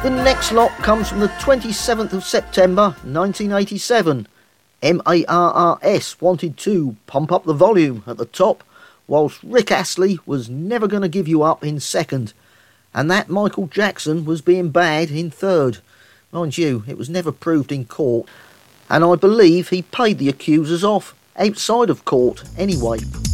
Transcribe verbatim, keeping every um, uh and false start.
The next lot comes from the twenty-seventh of September nineteen eighty-seven. M A R R S wanted to pump up the volume at the top, whilst Rick Astley was Never Gonna Give You Up in second, and that Michael Jackson was Being Bad in third. Mind you, it was never proved in court, and I believe he paid the accusers off outside of court anyway.